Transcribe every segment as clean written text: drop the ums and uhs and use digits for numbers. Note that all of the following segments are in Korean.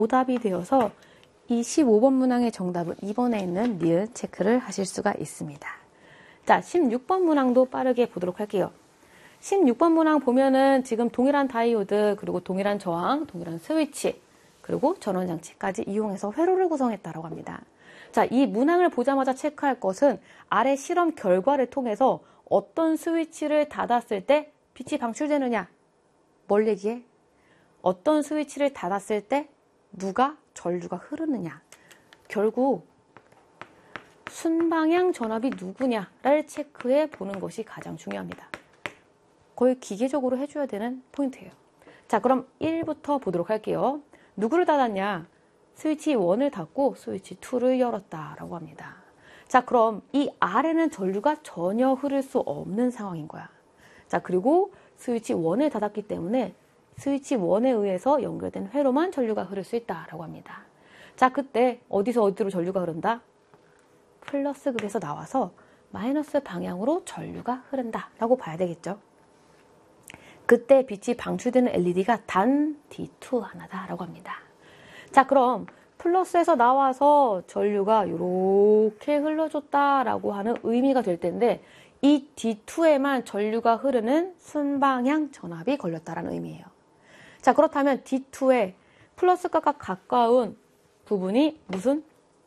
오답이 되어서 이 15번 문항의 정답은 2번에 있는 니은 체크를 하실 수가 있습니다. 자, 16번 문항도 빠르게 보도록 할게요. 16번 문항 보면은 지금 동일한 다이오드, 그리고 동일한 저항, 동일한 스위치, 그리고 전원장치까지 이용해서 회로를 구성했다고 합니다. 자, 이 문항을 보자마자 체크할 것은 아래 실험 결과를 통해서 어떤 스위치를 닫았을 때 빛이 방출되느냐. 뭘 얘기해? 어떤 스위치를 닫았을 때 누가 전류가 흐르느냐. 결국 순방향 전압이 누구냐를 체크해 보는 것이 가장 중요합니다. 거의 기계적으로 해줘야 되는 포인트예요. 자, 그럼 1부터 보도록 할게요. 누구를 닫았냐? 스위치 1을 닫고 스위치 2를 열었다라고 합니다. 자, 그럼 이 아래는 전류가 전혀 흐를 수 없는 상황인 거야. 자, 그리고 스위치 1을 닫았기 때문에 스위치 1에 의해서 연결된 회로만 전류가 흐를 수 있다라고 합니다. 자, 그때 어디서 어디로 전류가 흐른다? 플러스 극에서 나와서 마이너스 방향으로 전류가 흐른다라고 봐야 되겠죠. 그때 빛이 방출되는 LED가 단 D2 하나다라고 합니다. 자, 그럼 플러스에서 나와서 전류가 이렇게 흘러줬다라고 하는 의미가 될 텐데 이 D2에만 전류가 흐르는 순방향 전압이 걸렸다라는 의미예요. 자, 그렇다면 D2에 플러스가 가까운 부분이 무슨?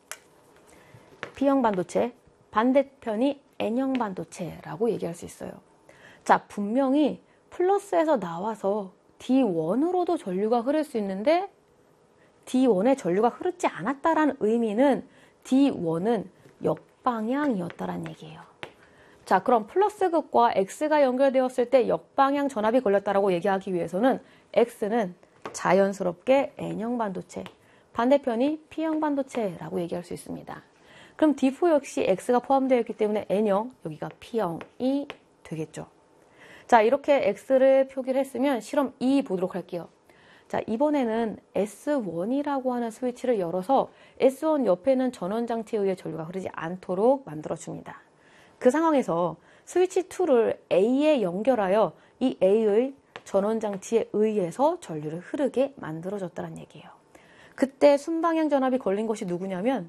P형 반도체, 반대편이 N형 반도체라고 얘기할 수 있어요. 자, 분명히 플러스에서 나와서 D1으로도 전류가 흐를 수 있는데 D1에 전류가 흐르지 않았다라는 의미는 D1은 역방향이었다라는 얘기예요. 자, 그럼 플러스 극과 X가 연결되었을 때 역방향 전압이 걸렸다라고 얘기하기 위해서는 X는 자연스럽게 N형 반도체, 반대편이 P형 반도체라고 얘기할 수 있습니다. 그럼 D4 역시 X가 포함되어 있기 때문에 N형, 여기가 P형이 되겠죠. 자, 이렇게 X를 표기를 했으면 실험 2 보도록 할게요. 자, 이번에는 S1이라고 하는 스위치를 열어서 S1 옆에는 전원장치에 의해 전류가 흐르지 않도록 만들어줍니다. 그 상황에서 스위치 2를 A에 연결하여 이 A의 전원장치에 의해서 전류를 흐르게 만들어줬다는 얘기예요. 그때 순방향 전압이 걸린 것이 누구냐면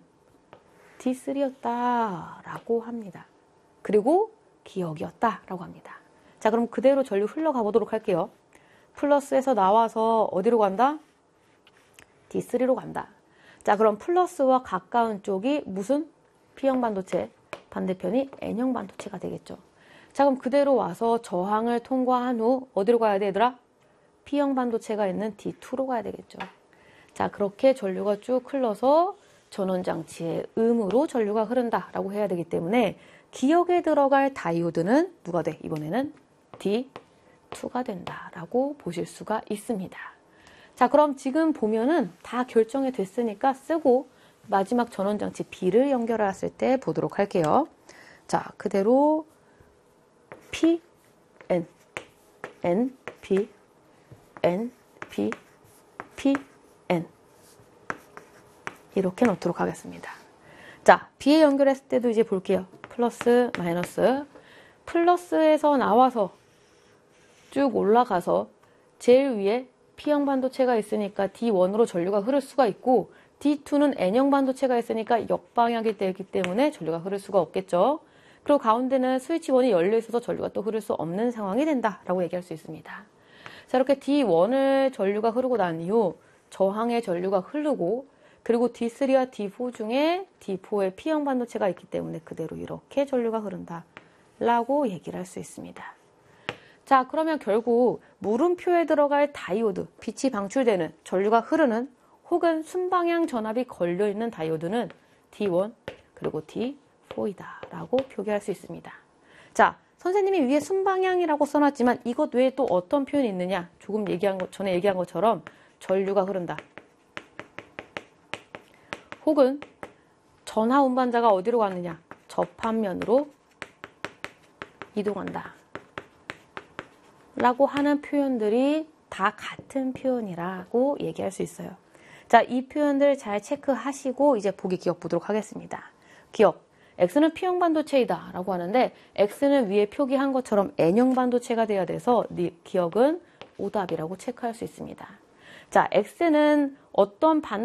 D3였다라고 합니다. 그리고 기억이었다라고 합니다. 자, 그럼 그대로 전류 흘러가 보도록 할게요. 플러스에서 나와서 어디로 간다? D3로 간다. 자, 그럼 플러스와 가까운 쪽이 무슨? P형 반도체, 반대편이 N형 반도체가 되겠죠. 자, 그럼 그대로 와서 저항을 통과한 후 어디로 가야 돼, 얘들아? P형 반도체가 있는 D2로 가야 되겠죠. 자, 그렇게 전류가 쭉 흘러서 전원장치의 음으로 전류가 흐른다라고 해야 되기 때문에 기억에 들어갈 다이오드는 누가 돼? 이번에는 D2가 된다라고 보실 수가 있습니다. 자, 그럼 지금 보면은 다 결정이 됐으니까 쓰고 마지막 전원장치 B를 연결했을 때 보도록 할게요. 자, 그대로 P, N, N, P, N, P, P, N 이렇게 넣도록 하겠습니다. 자, B에 연결했을 때도 이제 볼게요. 플러스, 마이너스. 플러스에서 나와서 쭉 올라가서 제일 위에 P형 반도체가 있으니까 D1으로 전류가 흐를 수가 있고 D2는 N형 반도체가 있으니까 역방향이 되기 때문에 전류가 흐를 수가 없겠죠. 그리고 가운데는 스위치 1이 열려 있어서 전류가 또 흐를 수 없는 상황이 된다라고 얘기할 수 있습니다. 자, 이렇게 D1을 전류가 흐르고 난 이후 저항의 전류가 흐르고 그리고 D3와 D4 중에 D4에 P형 반도체가 있기 때문에 그대로 이렇게 전류가 흐른다라고 얘기를 할 수 있습니다. 자, 그러면 결국 물음표에 들어갈 다이오드, 빛이 방출되는, 전류가 흐르는 혹은 순방향 전압이 걸려있는 다이오드는 D1 그리고 D4이다라고 표기할 수 있습니다. 자, 선생님이 위에 순방향이라고 써놨지만 이것 외에 또 어떤 표현이 있느냐? 조금 전에 얘기한 것처럼 전류가 흐른다. 혹은 전하 운반자가 어디로 가느냐? 접합면으로 이동한다. 라고 하는 표현들이 다 같은 표현이라고 얘기할 수 있어요. 자, 이 표현들 잘 체크하시고 이제 보기 기억 보도록 하겠습니다. 기억. X는 P형 반도체이다 라고 하는데 X는 위에 표기한 것처럼 N형 반도체가 돼야 돼서 기억은 오답이라고 체크할 수 있습니다. 자, X는 어떤